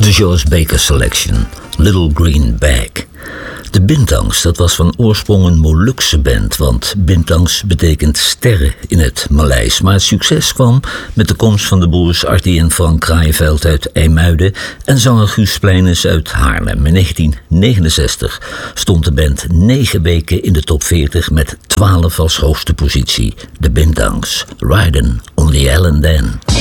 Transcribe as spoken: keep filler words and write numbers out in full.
De Joyce Baker Selection, Little Green Bag. De Bintangs, dat was van oorsprong een Molukse band, want Bintangs betekent sterren in het Maleis. Maar het succes kwam met de komst van de broers Artie en Frank Kraaienveld uit IJmuiden en zanger Guus Pleinens uit Haarlem. In negentien negenenzestig stond de band negen weken in de top veertig met twaalf als hoogste positie. De Bintangs, Riding on the Ellen Dan.